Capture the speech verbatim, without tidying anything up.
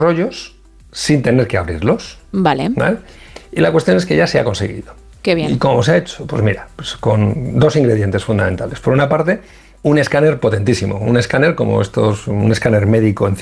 rollos sin tener que abrirlos. Vale. ¿Vale? Y la cuestión es que ya se ha conseguido. Qué bien. ¿Y cómo se ha hecho? Pues mira, pues con dos ingredientes fundamentales. Por una parte, un escáner potentísimo, un escáner como estos, un escáner médico en